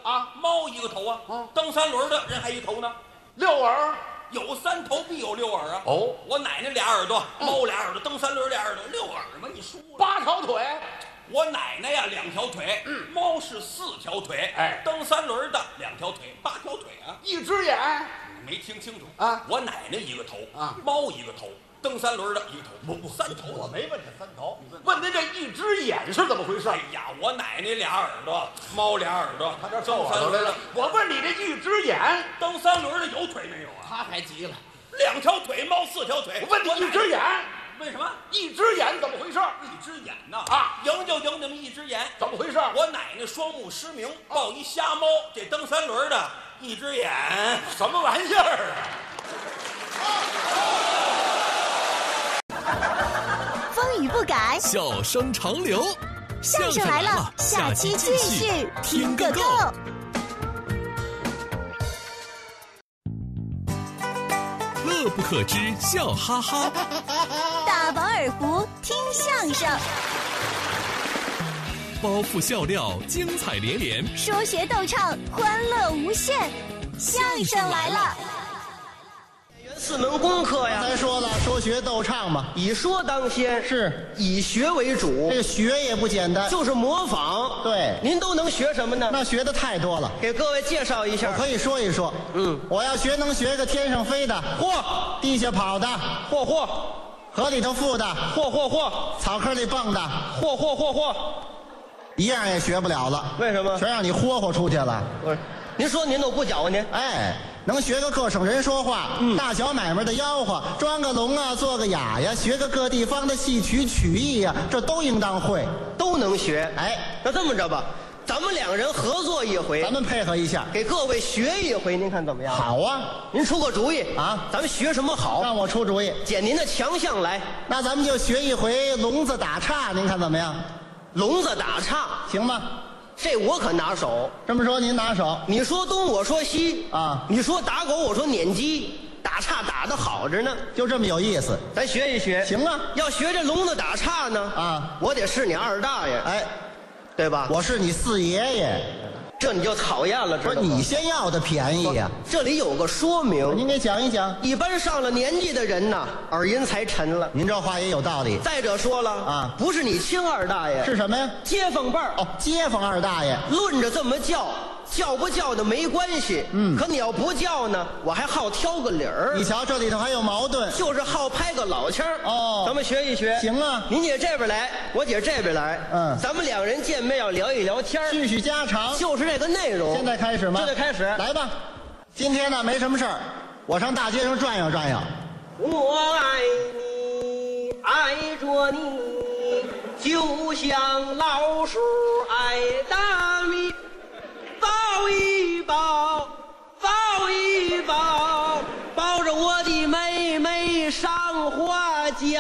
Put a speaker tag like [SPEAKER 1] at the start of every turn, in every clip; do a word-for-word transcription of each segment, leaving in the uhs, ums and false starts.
[SPEAKER 1] 啊，猫一个头啊，
[SPEAKER 2] 啊
[SPEAKER 1] 蹬三轮的人还一头呢。
[SPEAKER 2] 六耳。
[SPEAKER 1] 有三头必有六耳啊！
[SPEAKER 2] 哦，
[SPEAKER 1] 我奶奶俩耳朵，猫俩耳朵，蹬三轮俩耳朵，六耳嘛，你说
[SPEAKER 2] 八条腿。
[SPEAKER 1] 我奶奶呀，两条腿，
[SPEAKER 2] 嗯，
[SPEAKER 1] 猫是四条腿，
[SPEAKER 2] 哎，
[SPEAKER 1] 蹬三轮的两条腿，八条腿啊！
[SPEAKER 2] 一只眼。
[SPEAKER 1] 没听清楚
[SPEAKER 2] 啊！
[SPEAKER 1] 我奶奶一个头
[SPEAKER 2] 啊，
[SPEAKER 1] 猫一个头，蹬三轮的一个头，
[SPEAKER 2] 不不，
[SPEAKER 1] 三头。
[SPEAKER 2] 我没问这三头，问您这一只眼是怎么回事？
[SPEAKER 1] 哎呀，我奶奶俩耳朵，猫俩耳朵，
[SPEAKER 2] 他这蹬耳朵来了。我问你这一只眼，
[SPEAKER 1] 蹬三轮的有腿没有啊？
[SPEAKER 2] 他还急了。
[SPEAKER 1] 两条腿，猫四条腿。
[SPEAKER 2] 我问你一只眼，
[SPEAKER 1] 为什么？
[SPEAKER 2] 一只眼怎么回事？
[SPEAKER 1] 一只眼呐
[SPEAKER 2] 啊，
[SPEAKER 1] 赢就赢那么一只眼，
[SPEAKER 2] 怎么回事？
[SPEAKER 1] 我奶奶双目失明，抱一瞎猫，这蹬三轮的一只眼，
[SPEAKER 2] 什么玩意儿
[SPEAKER 3] 啊？风雨不改，
[SPEAKER 4] 笑声长流。
[SPEAKER 3] 相声来了，下期继续听个够。
[SPEAKER 4] 乐不可支，笑哈哈。
[SPEAKER 3] 大饱耳福，听相声。
[SPEAKER 4] 包袱笑料，精彩连连。
[SPEAKER 3] 说学逗唱，欢乐无限。相声来了。
[SPEAKER 5] 四门功课呀，
[SPEAKER 6] 才说了，说学逗唱嘛，
[SPEAKER 5] 以说当先，
[SPEAKER 6] 是
[SPEAKER 5] 以学为主。
[SPEAKER 6] 这个学也不简单，
[SPEAKER 5] 就是模仿。
[SPEAKER 6] 对，
[SPEAKER 5] 您都能学什么呢？
[SPEAKER 6] 那学的太多了，
[SPEAKER 5] 给各位介绍一下。
[SPEAKER 6] 我可以说一说。
[SPEAKER 5] 嗯，
[SPEAKER 6] 我要学能学个天上飞的，
[SPEAKER 5] 嚯；
[SPEAKER 6] 地下跑的，
[SPEAKER 5] 嚯嚯；
[SPEAKER 6] 河里头浮的，
[SPEAKER 5] 嚯嚯嚯；
[SPEAKER 6] 草坑里蹦的，
[SPEAKER 5] 嚯嚯嚯嚯。
[SPEAKER 6] 一样也学不了了。
[SPEAKER 5] 为什么？
[SPEAKER 6] 全让你霍霍出去了。
[SPEAKER 5] 不是，您说您都不搅和您？
[SPEAKER 6] 哎。能学个各省人说话，嗯，大小买卖的吆喝，装个聋啊，做个哑呀，学个各地方的戏曲曲艺呀，这都应当会，
[SPEAKER 5] 都能学。
[SPEAKER 6] 哎，
[SPEAKER 5] 那这么着吧，咱们两人合作一回，
[SPEAKER 6] 咱们配合一下，
[SPEAKER 5] 给各位学一回，您看怎么样？
[SPEAKER 6] 好啊，
[SPEAKER 5] 您出个主意
[SPEAKER 6] 啊，
[SPEAKER 5] 咱们学什么好？
[SPEAKER 6] 让我出主意，
[SPEAKER 5] 捡您的强项来。
[SPEAKER 6] 那咱们就学一回聋子打岔，您看怎么样？
[SPEAKER 5] 聋子打岔
[SPEAKER 6] 行吗？
[SPEAKER 5] 这我可拿手。
[SPEAKER 6] 这么说您拿手，
[SPEAKER 5] 你说东我说西
[SPEAKER 6] 啊，
[SPEAKER 5] 你说打狗我说撵鸡，打岔打得好着呢，
[SPEAKER 6] 就这么有意思。
[SPEAKER 5] 咱学一学。
[SPEAKER 6] 行啊，
[SPEAKER 5] 要学这聋子打岔呢
[SPEAKER 6] 啊，
[SPEAKER 5] 我得是你二大爷，
[SPEAKER 6] 哎，
[SPEAKER 5] 对吧？
[SPEAKER 6] 我是你四爷爷，
[SPEAKER 5] 这你就讨厌了，知道吗？
[SPEAKER 6] 不是你先要的便宜呀、
[SPEAKER 5] 这里有个说明，
[SPEAKER 6] 您给讲一讲。
[SPEAKER 5] 一般上了年纪的人呐，耳音才沉了。
[SPEAKER 6] 您这话也有道理。
[SPEAKER 5] 再者说了
[SPEAKER 6] 啊，
[SPEAKER 5] 不是你亲二大爷，
[SPEAKER 6] 是什么呀？
[SPEAKER 5] 街坊辈儿。
[SPEAKER 6] 哦，街坊二大爷。
[SPEAKER 5] 论着这么叫，叫不叫的没关系。
[SPEAKER 6] 嗯，
[SPEAKER 5] 可你要不叫呢，我还好挑个理儿。
[SPEAKER 6] 你瞧，这里头还有矛盾，
[SPEAKER 5] 就是好拍个老腔儿。
[SPEAKER 6] 哦，
[SPEAKER 5] 咱们学一学。
[SPEAKER 6] 行啊，
[SPEAKER 5] 您姐这边来，我姐这边来。
[SPEAKER 6] 嗯，
[SPEAKER 5] 咱们两人见面要聊一聊天，
[SPEAKER 6] 叙叙家常，
[SPEAKER 5] 就是这个内容。
[SPEAKER 6] 现在开始吗？
[SPEAKER 5] 现在开始，
[SPEAKER 6] 来吧。今天呢没什么事儿，我上大街上转悠转悠。
[SPEAKER 5] 我爱你，爱着你，就像老鼠爱大米。抱一抱，抱一抱，抱着我的妹妹上花轿，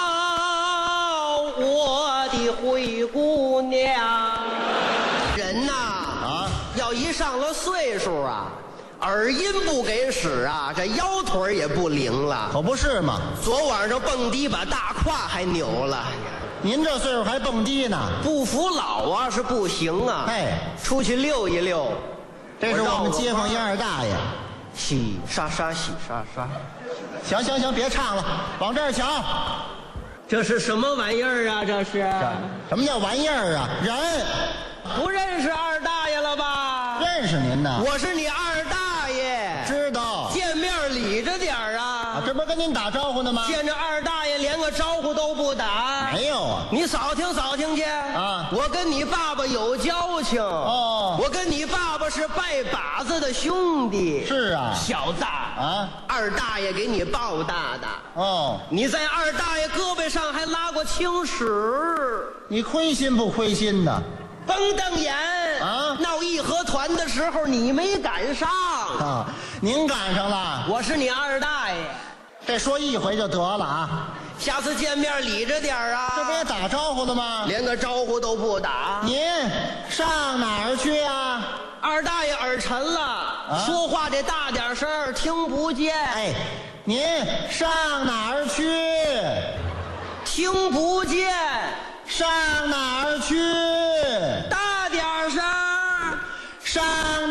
[SPEAKER 5] 我的灰姑娘。人呐，
[SPEAKER 6] 啊，
[SPEAKER 5] 要一上了岁数啊，耳音不给使啊，这腰腿也不灵了。
[SPEAKER 6] 可不是嘛，
[SPEAKER 5] 昨晚上蹦迪把大胯还扭了。
[SPEAKER 6] 您这岁数还蹦迪呢，
[SPEAKER 5] 不服老啊是不行啊。
[SPEAKER 6] 哎，
[SPEAKER 5] 出去溜一溜。
[SPEAKER 6] 这是我们街坊一二大爷。
[SPEAKER 5] 洗刷刷，洗刷刷。
[SPEAKER 6] 行行行，别唱了，往这儿瞧。
[SPEAKER 5] 这是什么玩意儿啊？这是
[SPEAKER 6] 什么叫玩意儿啊？人
[SPEAKER 5] 不认识二大爷了吧？
[SPEAKER 6] 认识您呢，
[SPEAKER 5] 我是你二大爷。
[SPEAKER 6] 知道。
[SPEAKER 5] 见面理着点儿啊。
[SPEAKER 6] 啊，这不是跟您打招呼呢吗？
[SPEAKER 5] 见着二大爷连个招呼都不打。
[SPEAKER 6] 没有啊。
[SPEAKER 5] 你扫听扫听去
[SPEAKER 6] 啊！
[SPEAKER 5] 我跟你爸爸有交情
[SPEAKER 6] 哦，
[SPEAKER 5] 我跟你爸爸是拜把子的兄弟。
[SPEAKER 6] 是啊，
[SPEAKER 5] 小子
[SPEAKER 6] 啊，
[SPEAKER 5] 二大爷给你抱大的
[SPEAKER 6] 哦，
[SPEAKER 5] 你在二大爷胳膊上还拉过青史，
[SPEAKER 6] 你亏心不亏心呢？
[SPEAKER 5] 甭瞪眼
[SPEAKER 6] 啊！
[SPEAKER 5] 闹义和团的时候你没赶上
[SPEAKER 6] 啊，您赶上了。
[SPEAKER 5] 我是你二大爷，
[SPEAKER 6] 这说一回就得了啊，
[SPEAKER 5] 下次见面理着点啊。
[SPEAKER 6] 这不也打招呼了吗？
[SPEAKER 5] 连个招呼都不打。
[SPEAKER 6] 您上哪儿去啊？
[SPEAKER 5] 二大爷耳沉了，啊、说话得大点声，听不见。
[SPEAKER 6] 哎，您上哪儿去？
[SPEAKER 5] 听不见。
[SPEAKER 6] 上哪儿去？
[SPEAKER 5] 大点声。
[SPEAKER 6] 上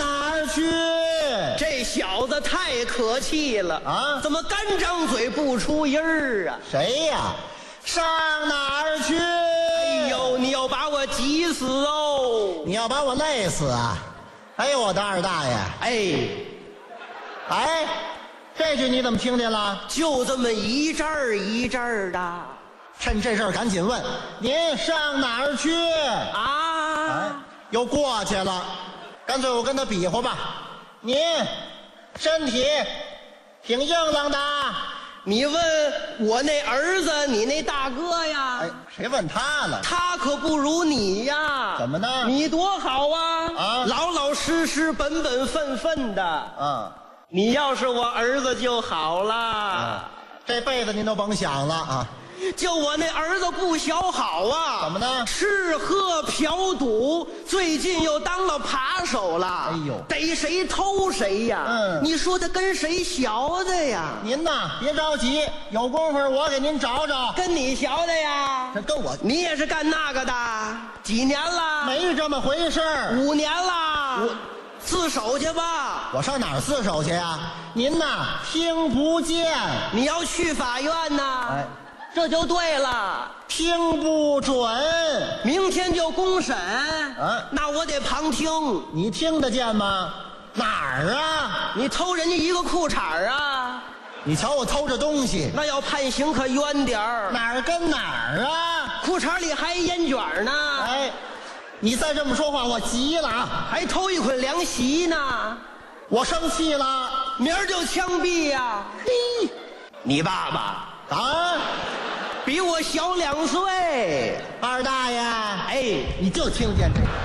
[SPEAKER 5] 小子太可气了
[SPEAKER 6] 啊
[SPEAKER 5] 怎么干张嘴不出音儿啊？
[SPEAKER 6] 谁呀？上哪儿去？
[SPEAKER 5] 哎呦，你要把我急死哦！
[SPEAKER 6] 你要把我累死啊！哎呦，我的二大爷！
[SPEAKER 5] 哎，
[SPEAKER 6] 哎，这句你怎么听见了？
[SPEAKER 5] 就这么一阵儿一阵儿的
[SPEAKER 6] 趁这事儿赶紧问，您上哪儿去？
[SPEAKER 5] 啊！
[SPEAKER 6] 哎，又过去了，干脆我跟他比划吧。您身体挺硬朗的。
[SPEAKER 5] 你问我那儿子，你那大哥呀？
[SPEAKER 6] 哎，谁问他了？
[SPEAKER 5] 他可不如你呀！
[SPEAKER 6] 怎么呢？
[SPEAKER 5] 你多好啊！
[SPEAKER 6] 啊
[SPEAKER 5] 老老实实、本本分分的。
[SPEAKER 6] 啊，
[SPEAKER 5] 你要是我儿子就好了。
[SPEAKER 6] 啊，这辈子您都甭想了啊！
[SPEAKER 5] 就我那儿子不小好啊！
[SPEAKER 6] 怎么呢？
[SPEAKER 5] 吃喝嫖赌，最近又当了扒手了。
[SPEAKER 6] 哎呦
[SPEAKER 5] 逮谁偷谁呀！
[SPEAKER 6] 嗯
[SPEAKER 5] 你说他跟谁学的呀？
[SPEAKER 6] 您呐，别着急，有功夫我给您找找。
[SPEAKER 5] 跟你学的呀？
[SPEAKER 6] 这跟我
[SPEAKER 5] 你也是干那个的？几年了？
[SPEAKER 6] 没这么回事儿。
[SPEAKER 5] 五年了。我自首去吧。
[SPEAKER 6] 我上哪儿自首去呀？您呐，听不见。
[SPEAKER 5] 你要去法院呐？
[SPEAKER 6] 哎，
[SPEAKER 5] 这就对了。
[SPEAKER 6] 听不准。
[SPEAKER 5] 明天就公审。
[SPEAKER 6] 啊
[SPEAKER 5] 那我得旁听。
[SPEAKER 6] 你听得见吗？哪儿啊？
[SPEAKER 5] 你偷人家一个裤衩啊？
[SPEAKER 6] 你瞧我偷这东西，
[SPEAKER 5] 那要判刑可冤点儿。
[SPEAKER 6] 哪儿跟哪儿啊？
[SPEAKER 5] 裤衩里还烟卷呢。
[SPEAKER 6] 哎，你再这么说话，我急了啊！
[SPEAKER 5] 还偷一捆凉席呢。
[SPEAKER 6] 我生气了。
[SPEAKER 5] 明儿就枪毙呀！嘿，你爸爸
[SPEAKER 6] 啊，
[SPEAKER 5] 比我小两岁。
[SPEAKER 6] 二大爷，
[SPEAKER 5] 哎，
[SPEAKER 6] 你就听见这个。